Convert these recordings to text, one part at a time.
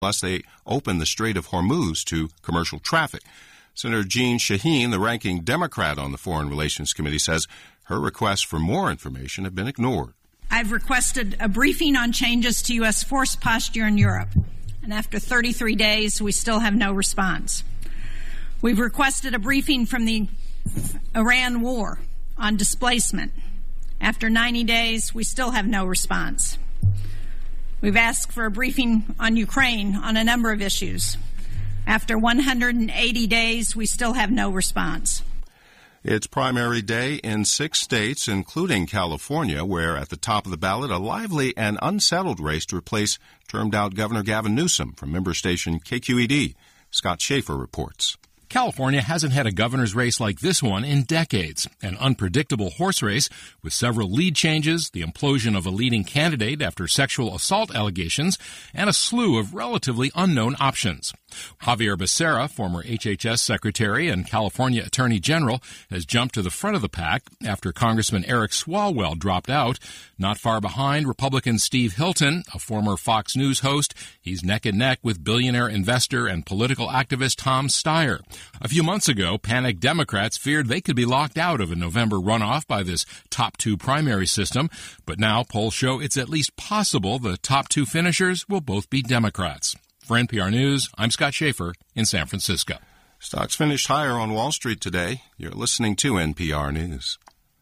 unless they open the Strait of Hormuz to commercial traffic. Senator Jeanne Shaheen, the ranking Democrat on the Foreign Relations Committee, says her requests for more information have been ignored. I've requested a briefing on changes to U.S. force posture in Europe, and after 33 days, we still have no response. We've requested a briefing from the Iran war on displacement. After 90 days, we still have no response. We've asked for a briefing on Ukraine on a number of issues. After 180 days, we still have no response. It's primary day in 6 states, including California, where at the top of the ballot, a lively and unsettled race to replace termed-out Governor Gavin Newsom. From member station KQED, Scott Schaefer reports. California hasn't had a governor's race like this one in decades. An unpredictable horse race with several lead changes, the implosion of a leading candidate after sexual assault allegations, and a slew of relatively unknown options. Javier Becerra, former HHS Secretary and California Attorney General, has jumped to the front of the pack after Congressman Eric Swalwell dropped out. Not far behind, Republican Steve Hilton, a former Fox News host. He's neck and neck with billionaire investor and political activist Tom Steyer. A few months ago, panicked Democrats feared they could be locked out of a November runoff by this top 2 primary system, but now polls show it's at least possible the top 2 finishers will both be Democrats. For NPR News, I'm Scott Schaefer in San Francisco. Stocks finished higher on Wall Street today. You're listening to NPR News.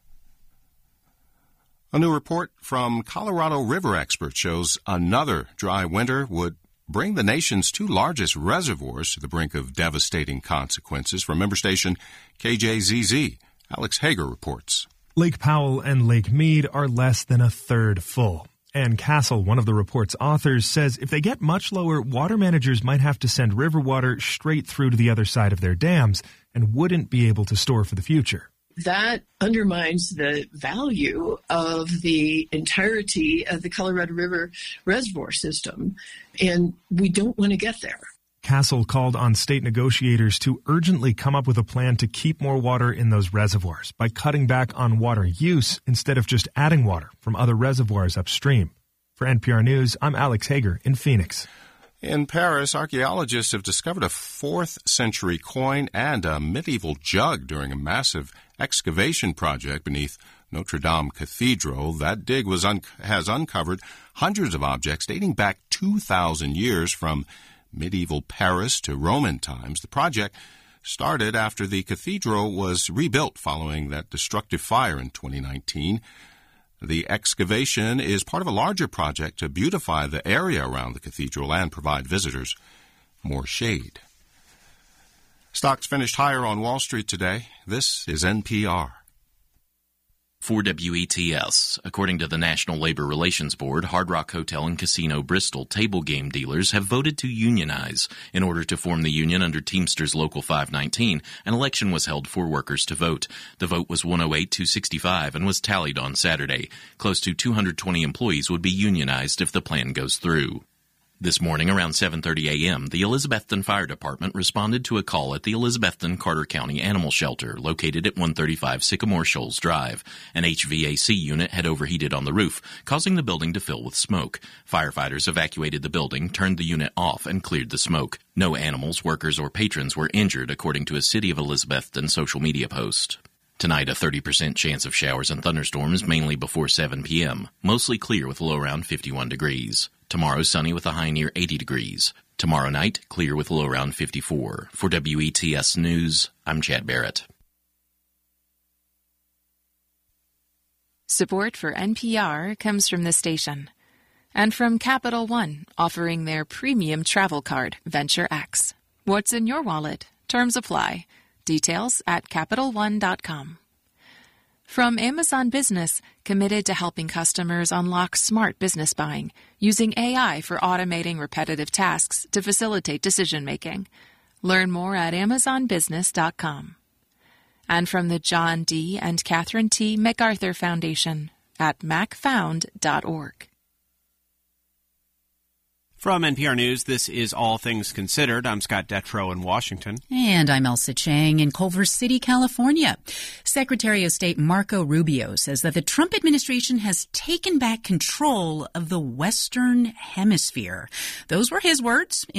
A new report from Colorado River experts shows another dry winter would bring the nation's 2 largest reservoirs to the brink of devastating consequences. From member station KJZZ, Alex Hager reports. Lake Powell and Lake Mead are less than a third full. Ann Castle, one of the report's authors, says if they get much lower, water managers might have to send river water straight through to the other side of their dams and wouldn't be able to store for the future. That undermines the value of the entirety of the Colorado River reservoir system, and we don't want to get there. Castle called on state negotiators to urgently come up with a plan to keep more water in those reservoirs by cutting back on water use instead of just adding water from other reservoirs upstream. For NPR News, I'm Alex Hager in Phoenix. In Paris, archaeologists have discovered a 4th century coin and a medieval jug during a massive excavation project beneath Notre Dame Cathedral. That dig has uncovered hundreds of objects dating back 2,000 years from medieval Paris to Roman times. The project started after the cathedral was rebuilt following that destructive fire in 2019. The excavation is part of a larger project to beautify the area around the cathedral and provide visitors more shade. Stocks finished higher on Wall Street today. This is NPR. For WETS, according to the National Labor Relations Board, Hard Rock Hotel and Casino Bristol table game dealers have voted to unionize. In order to form the union under Teamsters Local 519, an election was held for workers to vote. The vote was 108-65 and was tallied on Saturday. Close to 220 employees would be unionized if the plan goes through. This morning, around 7:30 a.m., the Elizabethton Fire Department responded to a call at the Elizabethton Carter County Animal Shelter, located at 135 Sycamore Shoals Drive. An HVAC unit had overheated on the roof, causing the building to fill with smoke. Firefighters evacuated the building, turned the unit off, and cleared the smoke. No animals, workers, or patrons were injured, according to a City of Elizabethton social media post. Tonight, a 30% chance of showers and thunderstorms, mainly before 7 p.m. Mostly clear with a low around 51 degrees. Tomorrow, sunny with a high near 80 degrees. Tomorrow night, clear with a low around 54. For WETS News, I'm Chad Barrett. Support for NPR comes from the station and from Capital One, offering their premium travel card, Venture X. What's in your wallet? Terms apply. Details at CapitalOne.com. From Amazon Business, committed to helping customers unlock smart business buying, using AI for automating repetitive tasks to facilitate decision-making. Learn more at AmazonBusiness.com. And from the John D. and Catherine T. MacArthur Foundation at macfound.org. From NPR News, this is All Things Considered. I'm Scott Detrow in Washington. And I'm Elsa Chang in Culver City, California. Secretary of State Marco Rubio says that the Trump administration has taken back control of the Western Hemisphere. Those were his words